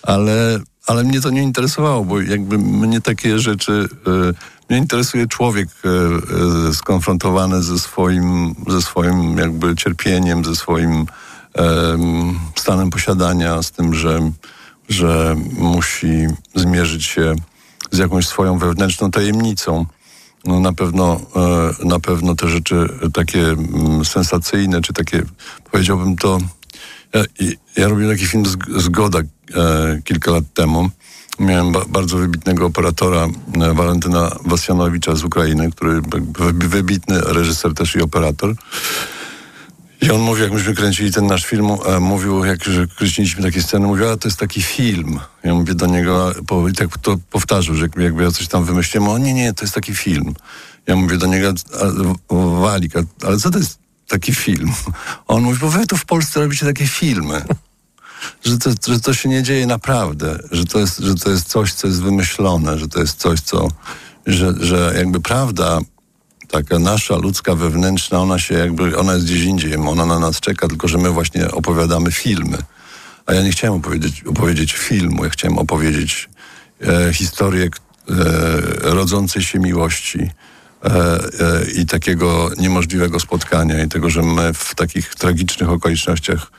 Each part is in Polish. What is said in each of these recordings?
ale mnie to nie interesowało, bo jakby mnie takie rzeczy... Mnie interesuje człowiek skonfrontowany ze swoim jakby cierpieniem, ze swoim stanem posiadania, z tym, że musi zmierzyć się z jakąś swoją wewnętrzną tajemnicą. No na pewno te rzeczy takie sensacyjne, czy takie, powiedziałbym to... Ja robiłem taki film Zgoda kilka lat temu. Miałem bardzo wybitnego operatora, Walentyna Wasjanowicza z Ukrainy, który wybitny reżyser też i operator. I on mówił, jak myśmy kręcili ten nasz film, mówił, że kręciliśmy takie sceny, mówił, a to jest taki film. Ja mówię do niego, i tak to powtarzał, że jakby ja coś tam wymyśliłem, on nie, to jest taki film. Ja mówię do niego, Walik, ale co to jest taki film? On mówi, bo wy tu w Polsce robicie takie filmy. Że to się nie dzieje naprawdę, że to jest coś, co jest wymyślone, że to jest coś, że jakby prawda taka nasza, ludzka, wewnętrzna, ona jest gdzieś indziej, ona na nas czeka, tylko że my właśnie opowiadamy filmy. A ja nie chciałem opowiedzieć filmu, ja chciałem opowiedzieć historię rodzącej się miłości i takiego niemożliwego spotkania i tego, że my w takich tragicznych okolicznościach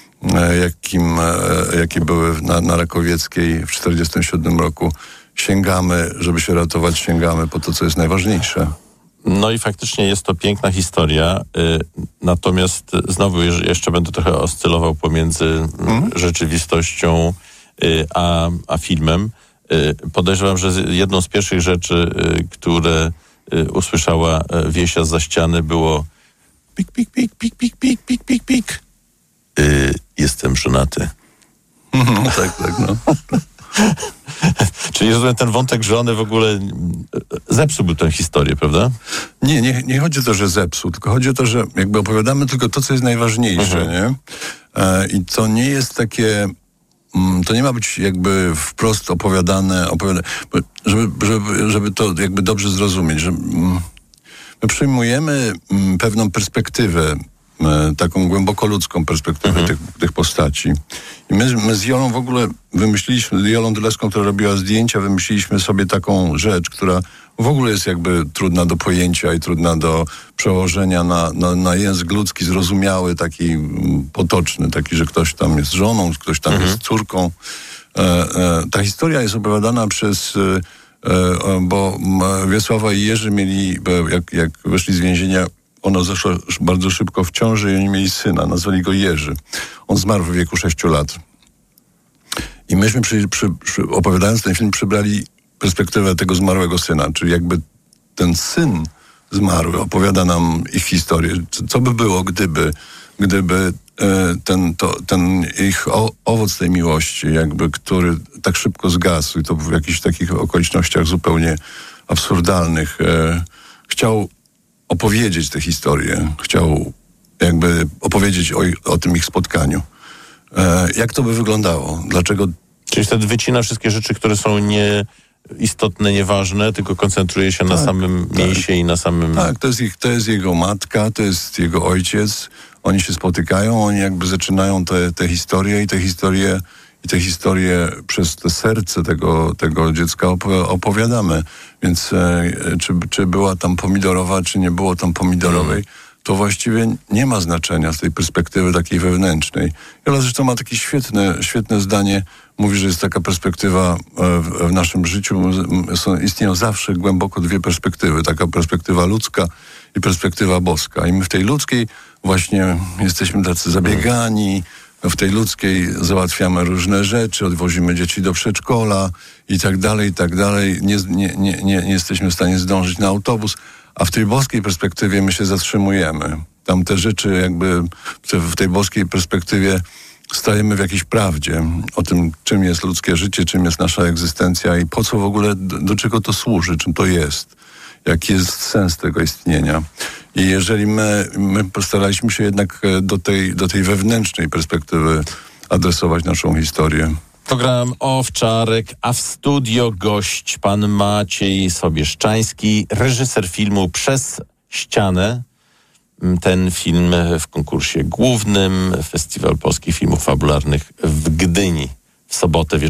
jakie były na Rakowieckiej w 1947 roku, żeby się ratować, sięgamy po to, co jest najważniejsze. No i faktycznie jest to piękna historia, natomiast znowu jeszcze będę trochę oscylował pomiędzy rzeczywistością a filmem. Podejrzewam, że jedną z pierwszych rzeczy, które usłyszała Wiesia zza ściany, było pik, pik, pik, pik, pik, pik, pik, pik, pik. Jestem żonaty. Tak, no. Czyli rozumiem, ten wątek żony w ogóle zepsułby tę historię, prawda? Nie chodzi o to, że zepsuł, tylko chodzi o to, że jakby opowiadamy tylko to, co jest najważniejsze, nie? I to nie jest takie... To nie ma być jakby wprost opowiadane żeby to jakby dobrze zrozumieć, że my przyjmujemy pewną perspektywę, taką głęboko ludzką perspektywę tych postaci. I my z Jolą w ogóle wymyśliliśmy, Jolą Dylewską, która robiła zdjęcia, wymyśliliśmy sobie taką rzecz, która w ogóle jest jakby trudna do pojęcia i trudna do przełożenia na język ludzki, zrozumiały, taki potoczny, taki, że ktoś tam jest żoną, ktoś tam jest córką. Ta historia jest opowiadana bo Wiesława i Jerzy mieli, jak wyszli z więzienia, ona zaszła bardzo szybko w ciąży i oni mieli syna, nazwali go Jerzy. On zmarł w wieku 6 lat. I myśmy opowiadając ten film przybrali perspektywę tego zmarłego syna, czyli jakby ten syn zmarły opowiada nam ich historię. Co by było, gdyby ten ich owoc tej miłości, jakby, który tak szybko zgasł i to w jakichś takich okolicznościach zupełnie absurdalnych, chciał opowiedzieć tę historię, chciał jakby opowiedzieć o tym ich spotkaniu. Jak to by wyglądało? Dlaczego? Czyli wtedy wycina wszystkie rzeczy, które są nieistotne, nieważne, tylko koncentruje się na samym mięsie i na samym... Tak, to jest jego matka, to jest jego ojciec. Oni się spotykają, oni jakby zaczynają tę historię i tę historię przez to serce tego dziecka opowiadamy. Więc czy była tam pomidorowa, czy nie było tam pomidorowej, to właściwie nie ma znaczenia z tej perspektywy takiej wewnętrznej. Jola zresztą ma takie świetne zdanie, mówi, że jest taka perspektywa w naszym życiu, istnieją zawsze głęboko dwie perspektywy, taka perspektywa ludzka i perspektywa boska. I my w tej ludzkiej właśnie jesteśmy tacy zabiegani, w tej ludzkiej załatwiamy różne rzeczy, odwozimy dzieci do przedszkola i tak dalej. Nie jesteśmy w stanie zdążyć na autobus, a w tej boskiej perspektywie my się zatrzymujemy. Tam te rzeczy jakby w tej boskiej perspektywie stajemy w jakiejś prawdzie o tym, czym jest ludzkie życie, czym jest nasza egzystencja i po co w ogóle, do czego to służy, czym to jest, jaki jest sens tego istnienia. I jeżeli my postaraliśmy się jednak do tej wewnętrznej perspektywy adresować naszą historię. Program Owczarek, a w studio gość pan Maciej Sobieszczański, reżyser filmu Przez ścianę. Ten film w konkursie głównym Festiwal Polskich Filmów Fabularnych w Gdyni w sobotę